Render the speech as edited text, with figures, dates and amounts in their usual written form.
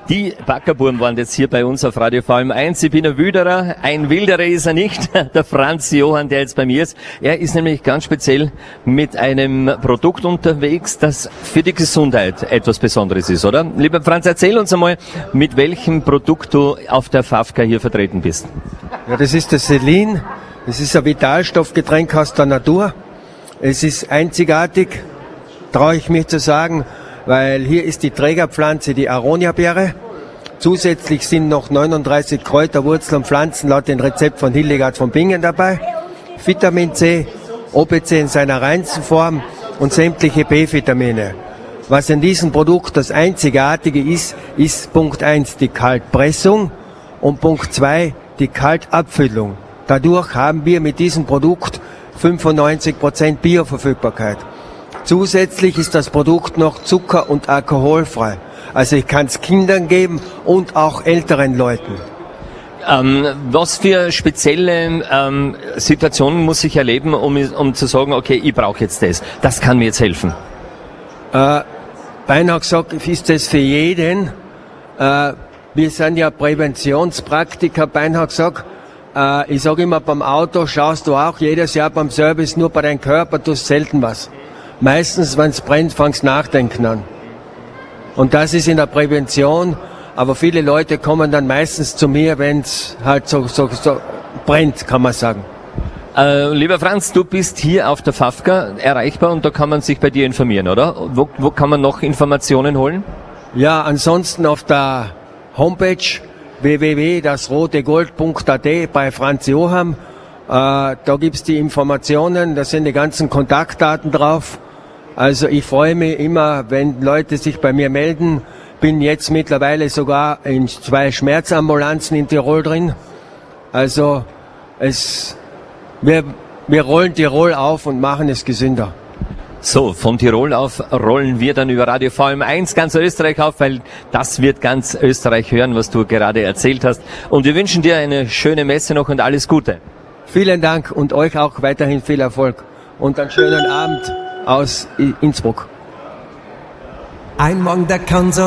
Die Backerbuben waren jetzt hier bei uns auf Radio VM1. Ich bin ein Wilderer. Ein Wilderer ist er nicht. Der Franz Johann, der jetzt bei mir ist. Er ist nämlich ganz speziell mit einem Produkt unterwegs, das für die Gesundheit etwas Besonderes ist, oder? Lieber Franz, erzähl uns einmal, mit welchem Produkt du auf der FAFCA hier vertreten bist. Ja, das ist das Selin. Das ist ein Vitalstoffgetränk aus der Natur. Es ist einzigartig, traue ich mich zu sagen, weil hier ist die Trägerpflanze, die Aronia-Beere. Zusätzlich sind noch 39 Kräuter, Wurzeln und Pflanzen laut dem Rezept von Hildegard von Bingen dabei. Vitamin C, OPC in seiner reinsten Form und sämtliche B-Vitamine. Was in diesem Produkt das Einzigartige ist Punkt 1 die Kaltpressung und Punkt 2 die Kaltabfüllung. Dadurch haben wir mit diesem Produkt 95% Bioverfügbarkeit. Zusätzlich ist das Produkt noch zucker- und alkoholfrei. Also ich kann es Kindern geben und auch älteren Leuten. Was für spezielle Situationen muss ich erleben, um zu sagen, okay, ich brauche jetzt das. Das kann mir jetzt helfen. Beinahe gesagt, ist das für jeden. Wir sind ja Präventionspraktiker, beinahe gesagt. Ich sage immer, beim Auto schaust du auch jedes Jahr beim Service nur bei deinem Körper, tust selten was. Meistens, wenn es brennt, fangst nachdenken an. Und das ist in der Prävention, aber viele Leute kommen dann meistens zu mir, wenn es halt so brennt, kann man sagen. Lieber Franz, du bist hier auf der FAFCA erreichbar und da kann man sich bei dir informieren, oder? Wo kann man noch Informationen holen? Ja, ansonsten auf der Homepage www.dasrotegold.at bei Franz Johann. Da gibt's die Informationen, da sind die ganzen Kontaktdaten drauf. Also ich freue mich immer, wenn Leute sich bei mir melden. Bin jetzt mittlerweile sogar in 2 Schmerzambulanzen in Tirol drin. Also wir rollen Tirol auf und machen es gesünder. So, von Tirol auf rollen wir dann über Radio VM1 ganz Österreich auf, weil das wird ganz Österreich hören, was du gerade erzählt hast. Und wir wünschen dir eine schöne Messe noch und alles Gute. Vielen Dank und euch auch weiterhin viel Erfolg und einen schönen Abend aus Innsbruck. Ein Morgen, der kann so